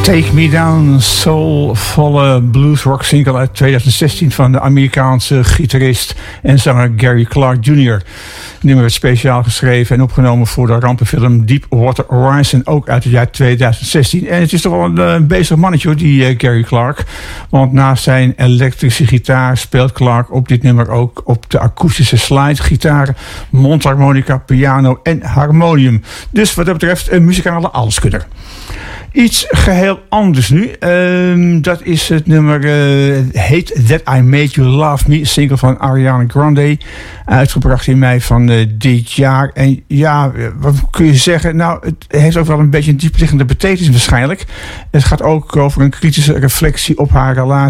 Take Me Down, soulvolle bluesrock single uit 2016 van de Amerikaanse gitarist en zanger Gary Clark Jr. Het nummer werd speciaal geschreven en opgenomen voor de rampenfilm Deepwater Horizon, ook uit het jaar 2016. En het is toch wel een bezig mannetje hoor, die Gary Clark. Want naast zijn elektrische gitaar speelt Clark op dit nummer ook op de akoestische slide, gitaar, mondharmonica, piano en harmonium. Dus wat dat betreft een muzikale alleskunner. Iets geheel anders nu. Dat is het nummer Hate That I Made You Love Me, single van Ariana Grande, uitgebracht in mei van dit jaar. En ja, wat kun je zeggen? Nou, het heeft ook wel een beetje een diepliggende betekenis waarschijnlijk. Het gaat ook over een kritische reflectie op haar relatie